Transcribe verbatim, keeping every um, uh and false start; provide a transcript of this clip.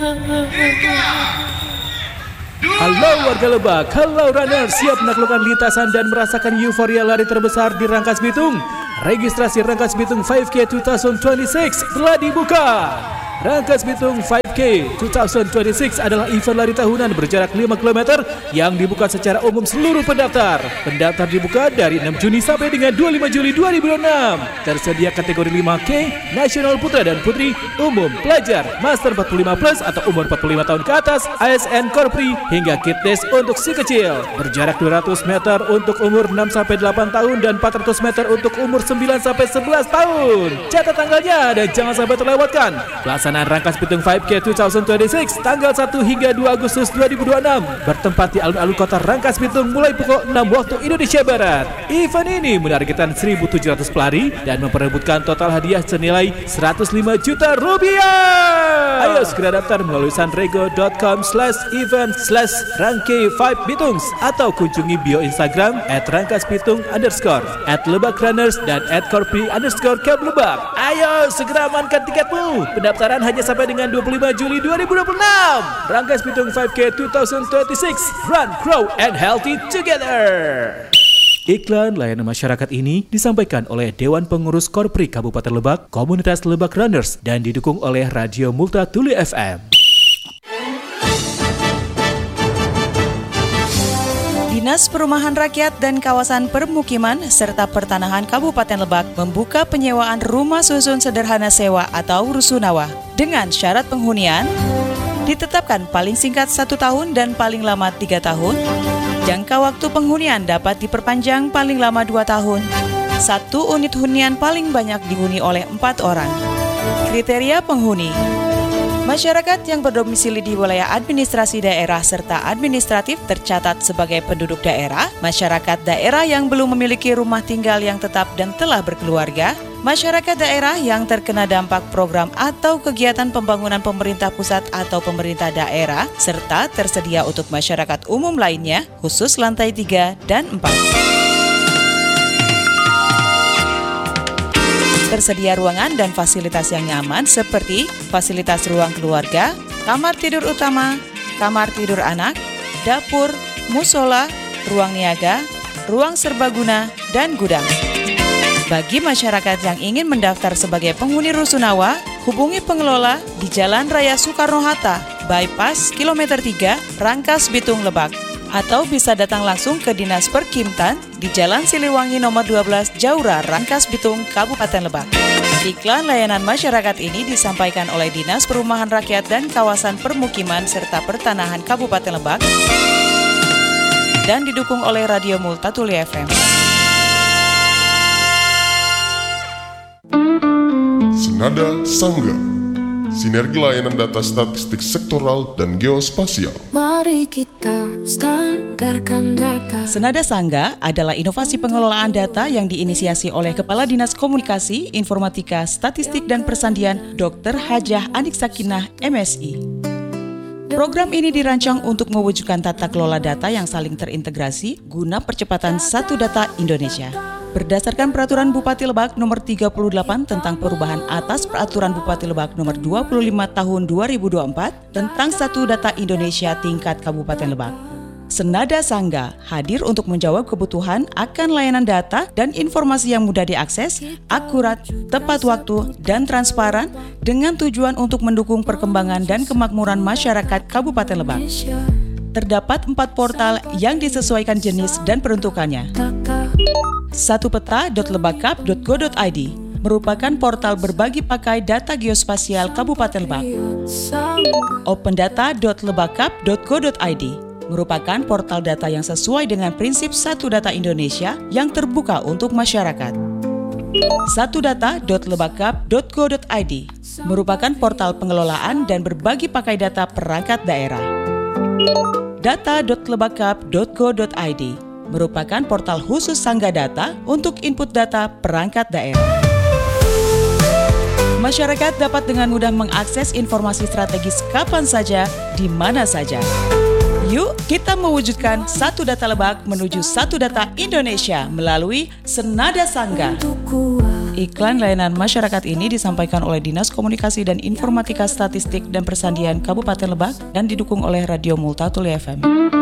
Halo warga Lebak, halo runner, siap menaklukkan lintasan dan merasakan euforia lari terbesar di Rangkas Bitung? Registrasi Rangkas Bitung lima K dua ribu dua puluh enam telah dibuka. Rangkas Bitung lima K dua ribu dua puluh enam adalah event lari tahunan berjarak lima kilometer yang dibuka secara umum seluruh pendaftar. Pendaftar dibuka dari enam Juni sampai dengan dua puluh lima Juli dua ribu dua puluh enam. Tersedia kategori lima K, nasional putra dan putri, umum, pelajar, master empat puluh lima plus atau umur empat puluh lima tahun ke atas, A S N Korpri, hingga Kids untuk si kecil. Berjarak dua ratus meter untuk umur enam sampai delapan tahun dan empat ratus meter untuk umur sembilan sampai sebelas tahun. Catat tanggalnya dan jangan sampai terlewatkan. Pelaksanaan Rangkas Bitung lima K dua ribu dua puluh enam tanggal satu hingga dua Agustus dua ribu dua puluh enam bertempat di alun-alun kota Rangkas Bitung mulai pukul enam waktu Indonesia Barat. Event ini menargetkan seribu tujuh ratus pelari dan memperebutkan total hadiah senilai seratus lima juta rupiah. Ayo segera daftar melalui sunrego dot com slash event slash rangke lima bitungs atau kunjungi bio Instagram at rangkasbitung underscore at lebakrunners dan at korpi underscore camp lebak. Ayo segera amankan tiketmu. Pendaftaran hanya sampai dengan dua puluh lima Juli dua ribu dua puluh enam. Rangkas Bitung lima K dua ribu dua puluh enam, run, grow, and healthy together. Iklan layanan masyarakat ini disampaikan oleh Dewan Pengurus Korpri Kabupaten Lebak, Komunitas Lebak Runners, dan didukung oleh Radio Multatuli F M. Dinas Perumahan Rakyat dan Kawasan Permukiman serta Pertanahan Kabupaten Lebak membuka penyewaan rumah susun sederhana sewa atau rusunawa dengan syarat penghunian ditetapkan paling singkat satu tahun dan paling lama tiga tahun. Jangka waktu penghunian dapat diperpanjang paling lama dua tahun. Satu unit hunian paling banyak dihuni oleh empat orang. Kriteria penghuni: masyarakat yang berdomisili di wilayah administrasi daerah serta administratif tercatat sebagai penduduk daerah, masyarakat daerah yang belum memiliki rumah tinggal yang tetap dan telah berkeluarga, masyarakat daerah yang terkena dampak program atau kegiatan pembangunan pemerintah pusat atau pemerintah daerah, serta tersedia untuk masyarakat umum lainnya, khusus lantai tiga dan empat. Tersedia ruangan dan fasilitas yang nyaman seperti fasilitas ruang keluarga, kamar tidur utama, kamar tidur anak, dapur, musola, ruang niaga, ruang serbaguna, dan gudang. Bagi masyarakat yang ingin mendaftar sebagai penghuni rusunawa, hubungi pengelola di Jalan Raya Soekarno-Hatta, Bypass Kilometer tiga, Rangkas Bitung, Lebak. Atau bisa datang langsung ke Dinas Perkimtan di Jalan Siliwangi nomor dua belas, Jaura, Rangkas Bitung, Kabupaten Lebak. Iklan layanan masyarakat ini disampaikan oleh Dinas Perumahan Rakyat dan Kawasan Permukiman serta Pertanahan Kabupaten Lebak dan didukung oleh Radio Multatuli F M. Senada Sangga, sinergi layanan data statistik sektoral dan geospasial. Mari kita standarkan data. Senada Sangga adalah inovasi pengelolaan data yang diinisiasi oleh Kepala Dinas Komunikasi, Informatika, Statistik dan Persandian Doktor Hajah Anik Sakinah M Si. Program ini dirancang untuk mewujudkan tata kelola data yang saling terintegrasi guna percepatan Satu Data Indonesia. Berdasarkan Peraturan Bupati Lebak Nomor tiga puluh delapan tentang perubahan atas Peraturan Bupati Lebak Nomor dua puluh lima Tahun dua ribu dua puluh empat tentang Satu Data Indonesia tingkat Kabupaten Lebak. Senada Sangga hadir untuk menjawab kebutuhan akan layanan data dan informasi yang mudah diakses, akurat, tepat waktu, dan transparan dengan tujuan untuk mendukung perkembangan dan kemakmuran masyarakat Kabupaten Lebak. Terdapat empat portal yang disesuaikan jenis dan peruntukannya. satu peta dot lebakap dot go dot i d merupakan portal berbagi pakai data geospasial Kabupaten Lebak. opendata dot lebakap dot go dot i d merupakan portal data yang sesuai dengan prinsip Satu Data Indonesia yang terbuka untuk masyarakat. satu data dot lebakap dot go dot i d merupakan portal pengelolaan dan berbagi pakai data perangkat daerah. data dot lebakap dot go dot i d merupakan portal khusus Sangga Data untuk input data perangkat daerah. Masyarakat dapat dengan mudah mengakses informasi strategis kapan saja, di mana saja. Yuk, kita mewujudkan Satu Data Lebak menuju Satu Data Indonesia melalui Senada Sangga. Iklan layanan masyarakat ini disampaikan oleh Dinas Komunikasi dan Informatika Statistik dan Persandian Kabupaten Lebak dan didukung oleh Radio Multatuli F M.